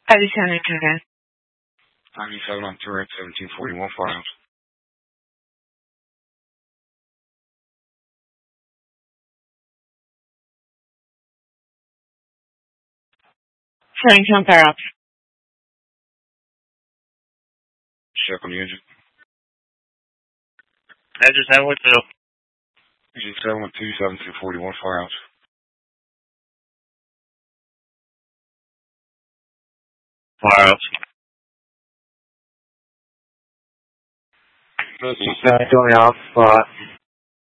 Addison again. 97 on turret, 1741 firearms. Flemington Barracks. Check on the engine. Engine 712. Engine 712, 1741 firearms. Firearms. Going off,